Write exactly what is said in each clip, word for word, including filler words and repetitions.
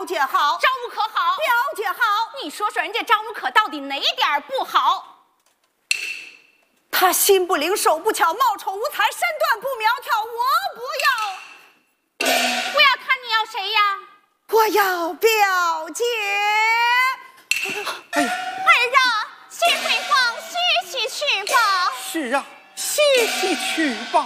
姐好， 张无可好， 表姐好。 你说说人家张无可到底哪点不好？ 他心不灵，手不巧，貌丑无才，身段不苗条。我不要， 不要他，你要谁呀？ 我要表姐。 哎呀，儿啊，谢回房歇息去吧。 是啊，歇息去吧。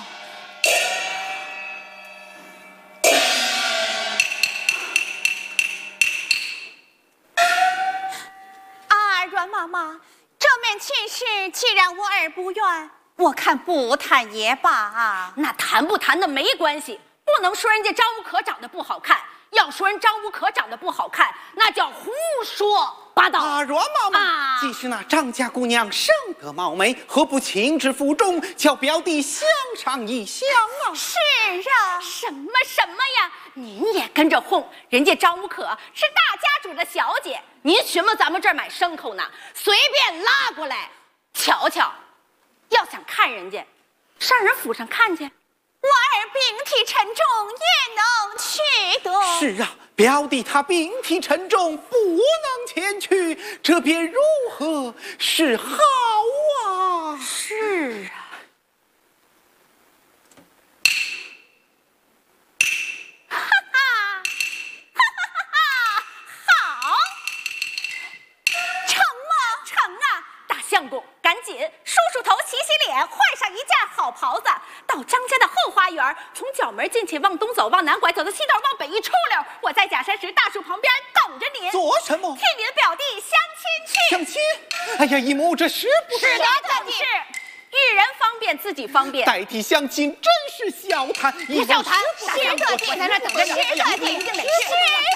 啊，阮妈妈，这门亲事既然我儿不愿，我看不谈也罢啊。那谈不谈的没关系，不能说人家张无可长得不好看。要说人张无可长得不好看，那叫胡说八道。 啊，阮妈妈，啊、既是那张家姑娘生得貌美，何不亲至府中，叫表弟相上一相啊？ 是啊，什么什么呀？您也跟着哄，人家张无可是大家主的小姐，您寻摸咱们这儿买牲口呢，随便拉过来瞧瞧。要想看人家，上人府上看去。我儿病体沉重，也能去得。 是啊，表弟他病体沉重，不能前去，这便如何是好啊？ 是啊。哈哈，哈哈哈哈！好，成吗？成啊！大相公，赶紧梳梳头，洗洗脸，换上一件好袍子，到张家的后花园，从角门进去，往东走，往南拐，走到西头，往北一出溜，我在假山石大树旁边等着您。 做什么？ 替你的表弟相亲去。 相亲？哎呀，姨母，这是不是？ 是的，可是遇人方便，自己方便。 代替相亲真是小谈， 不小谈，是特地，我在那等着你。是特地，是